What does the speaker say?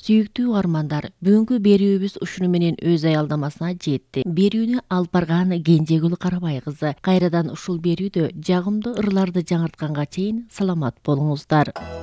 Сүйүктүү угармандар, бүгүнкү берүүбүз ушуну менен өз аялдамасына жетти. Берүүнү алып барган Кенжегүл Карабай кызы. Кайрадан ушул берүүдө жагымдуу ырларды жаңыртканга чейин саламат болуңуздар.